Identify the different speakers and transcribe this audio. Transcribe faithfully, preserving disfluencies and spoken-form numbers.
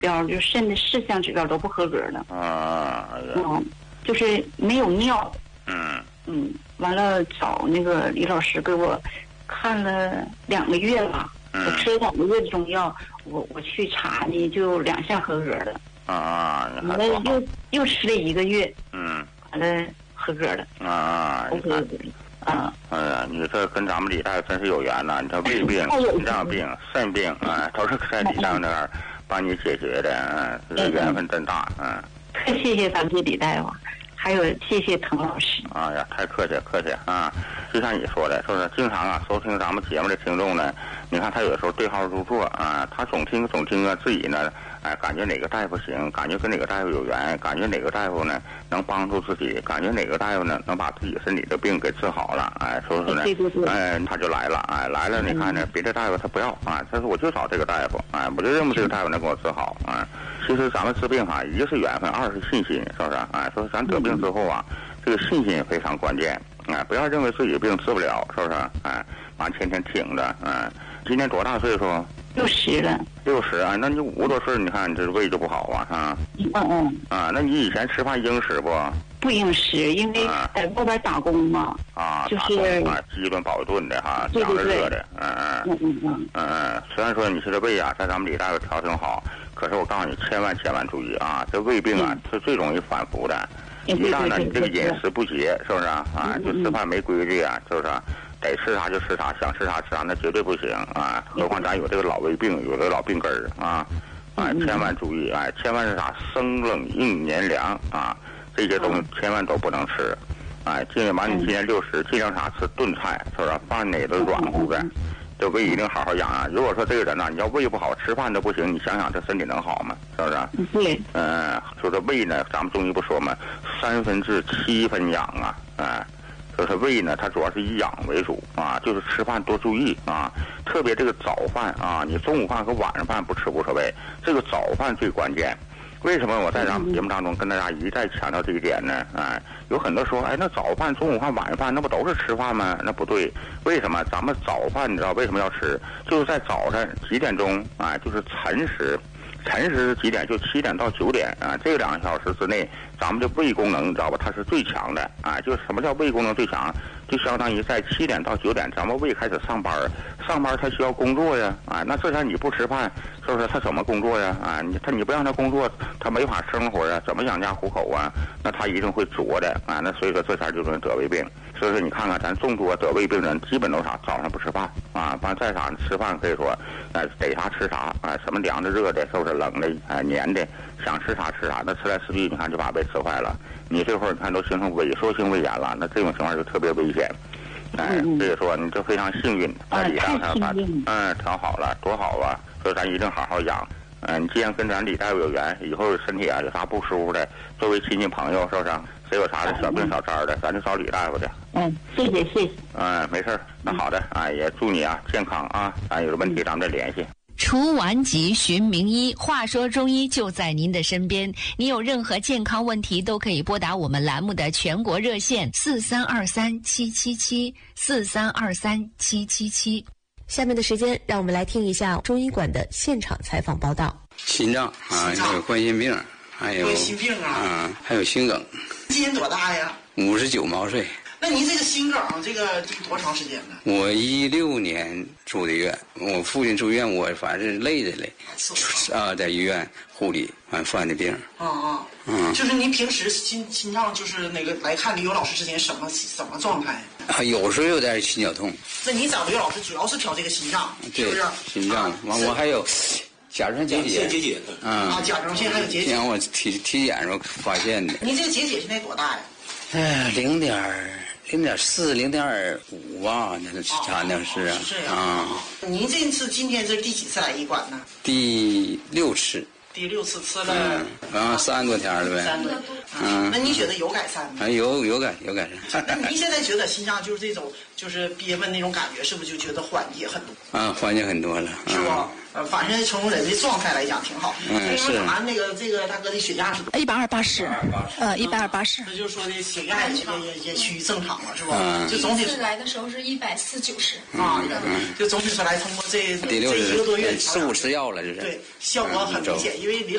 Speaker 1: 标，就肾的四项指标都不合格了。
Speaker 2: 啊，
Speaker 1: 嗯，就是没有尿。
Speaker 2: 嗯
Speaker 1: 嗯，完了找那个李老师给我看了两个月了，
Speaker 2: 嗯、
Speaker 1: 我吃了两个月的中药，我我去查呢，就两项合格的。
Speaker 2: 啊啊，
Speaker 1: 完了又又吃了一个月，
Speaker 2: 嗯，
Speaker 1: 完了合格了。
Speaker 2: 啊，你看。
Speaker 1: 啊，
Speaker 2: 哎呀，你这跟咱们李大夫真是有缘呐！你这胃病、心脏病、肾病啊，都是在李大夫那儿帮你解决的，啊，这缘分真大，嗯。
Speaker 1: 太谢谢咱们李大夫，还有谢谢滕老师。
Speaker 2: 哎呀，太客气客气啊！就像你说的，是不是？经常啊收听咱们节目的听众呢，你看他有时候对号入座啊，他总听总听啊，自己呢，哎，感觉哪个大夫行，感觉跟哪个大夫有缘，感觉哪个大夫呢能帮助自己，感觉哪个大夫呢能把自己身体的病给治好了，哎，是不是呢？
Speaker 1: 对对对。
Speaker 2: 哎，他就来了，哎，来了，你看呢，别的大夫他不要啊，他说我就找这个大夫，哎，我就认为这个大夫能给我治好啊。其实咱们治病哈，一个是缘分，二是信心，是不是？哎，说咱得病之后啊，这个信心非常关键。哎，不要认为自己的病治不了，是不是？哎，完天天挺着，嗯，今年多大岁数？
Speaker 1: 六十了。
Speaker 2: 六十啊，那你五十多岁，你看你这胃就不好啊，啊。
Speaker 1: 嗯嗯。
Speaker 2: 啊，那你以前吃饭应食不？
Speaker 1: 不应食，因为在外边打工嘛。
Speaker 2: 啊，
Speaker 1: 就是
Speaker 2: 啊，饥一顿饱一顿的哈，凉着热的，嗯嗯
Speaker 1: 嗯嗯嗯
Speaker 2: 嗯。虽然说你这个胃啊，在咱们李大夫调挺好，可是我告诉你，千万千万注意啊，这胃病啊是最容易反复的。一旦呢，你这个饮食不节，是不是啊？啊，就吃饭没规律啊，是不是？得吃啥就吃啥，想吃啥吃啥，那绝对不行啊！何况咱有这个老胃病，有这个老病根儿啊，啊，千万注意啊！千万是啥？生冷硬黏凉啊，这些东西千万都不能吃。哎，尽量把你今年六十，尽量啥吃炖菜，是不是？饭哪都软乎的。这胃一定好好养啊！如果说这个人呐、啊，你要胃不好，吃饭都不行，你想想这身体能好吗？是不是？
Speaker 1: 对。
Speaker 2: 嗯、呃，说这胃呢，咱们中医不说吗？三分治七分养啊，哎、呃，就是胃呢，它主要是以养为主啊，就是吃饭多注意啊，特别这个早饭啊，你中午饭和晚上饭不吃无所谓，这个早饭最关键。为什么我在咱们节目当中跟大家一再强调这一点呢？哎，有很多说，哎，那早饭、中午饭、晚饭，那不都是吃饭吗？那不对，为什么？咱们早饭你知道为什么要吃？就是在早晨几点钟，哎，就是晨时，晨时是几点？就七点到九点啊，这两个小时之内，咱们的胃功能你知道吧？它是最强的啊！就是什么叫胃功能最强？就相当于在七点到九点，咱们胃开始上班，上班它需要工作呀，啊，那这前你不吃饭，是不是？他怎么工作呀？啊，你他你不让他工作，他没法生活啊，怎么养家糊口啊？那他一定会作的啊，那所以说这前就能得胃病。所以说你看看咱众多得胃病人，基本都啥？早上不吃饭啊，完再啥吃饭可以说，哎、呃，逮啥吃啥啊，什么凉的、热的，是不是冷的、啊、呃、黏的，想吃啥吃啥，那吃来吃去，你看就把胃吃坏了。你这会儿你看都形成萎缩性胃炎了，那这种情况就特别危险。哎，所以说你这非常幸运，在李大夫把嗯调好了，多好啊！所以咱一定好好养。嗯，你既然跟咱李大夫有缘，以后身体啊有啥不舒服的，作为亲戚朋友，是不是？谁有啥的小病小灾的，咱就找李大夫去。
Speaker 1: 嗯，谢谢谢谢。
Speaker 2: 嗯，没事那好的啊，也祝你啊健康啊，咱有问题咱们再联系。
Speaker 3: 除顽疾寻名医，话说中医就在您的身边。你有任何健康问题，都可以拨打我们栏目的全国热线四三二三七七七四三二三七七七。
Speaker 4: 下面的时间，让我们来听一下中医馆的现场采访报道。
Speaker 5: 心脏啊，还有冠心病，还有
Speaker 6: 心病啊，
Speaker 5: 啊，还有心梗。
Speaker 6: 今年多大呀？
Speaker 5: 五十九毛岁。
Speaker 6: 那您这个心梗，这个这个多长时间呢？
Speaker 5: 我一六年住的院，我父亲住院，我反正是累着嘞，啊，在医院护理完犯的病。
Speaker 6: 啊啊，嗯，就是您平时心心脏就是那个来看李友老师之前什么什么状态？
Speaker 5: 啊，有时候有点心绞痛。
Speaker 6: 那您找李友老师主要是调这个心脏，是不是？
Speaker 5: 心脏，完、啊、我还有甲状腺结节，
Speaker 6: 结节，嗯啊，甲状腺还有结节。
Speaker 5: 让我体体检时候发现的。
Speaker 6: 您这个结节现在多大呀？
Speaker 5: 哎，零点零点四，零点五吧，那是好像是啊。
Speaker 6: 是这样啊。您这次今天这是第几次来医馆呢？
Speaker 5: 第六次。
Speaker 6: 第六次吃了，
Speaker 5: 嗯，啊，三十多天了呗。
Speaker 6: 三十多，嗯。那你觉得有改善吗？
Speaker 5: 啊，有有改有改善。
Speaker 6: 那您现在觉得心脏就是这种就是憋闷那种感觉，是不是就觉得缓解很多？
Speaker 5: 啊，缓解很多了。
Speaker 6: 是吧？ 呃，反正从人的状态来讲挺好。
Speaker 5: 嗯，是。
Speaker 6: 咱那个这个大哥的血压是多？
Speaker 7: 一百二八十，呃，一百二八十。
Speaker 6: 那就是说的血压也也也趋于正常了，是吧？嗯。就总体
Speaker 7: 来的时候是一百四九十。
Speaker 6: 啊，就总体说来，通过这这一个多月，
Speaker 5: 四五吃药了，这是。
Speaker 6: 对，效果很明显，因为李。